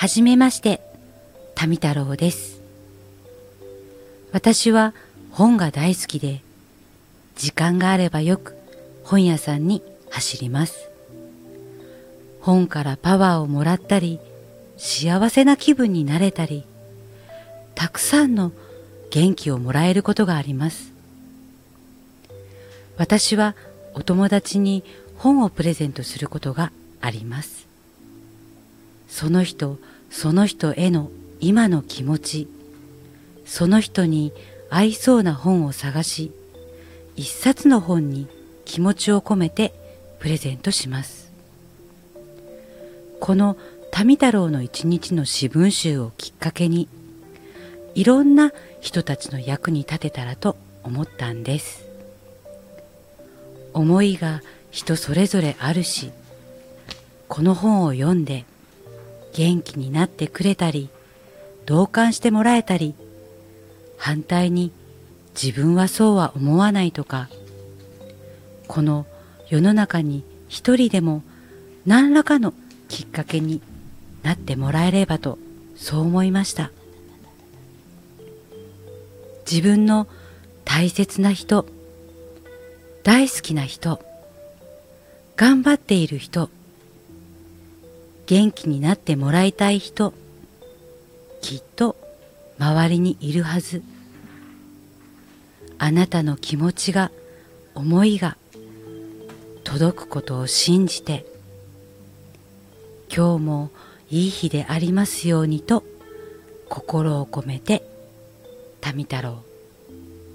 はじめまして、タミ太郎です。私は本が大好きで、時間があればよく本屋さんに走ります。本からパワーをもらったり、幸せな気分になれたり、たくさんの元気をもらえることがあります。私はお友達に本をプレゼントすることがあります。その人への今の気持ち、その人に合いそうな本を探し、一冊の本に気持ちを込めてプレゼントします。このタミ太郎の一日の詩文集をきっかけに、いろんな人たちの役に立てたらと思ったんです。思いが人それぞれあるし、この本を読んで元気になってくれたり、同感してもらえたり、反対に自分はそうは思わないとか、この世の中に一人でも何らかのきっかけになってもらえればと、そう思いました。自分の大切な人、大好きな人、頑張っている人、元気になってもらいたい人、きっと周りにいるはず。あなたの気持ちが、思いが届くことを信じて、今日もいい日でありますようにと心を込めて、タミ太郎。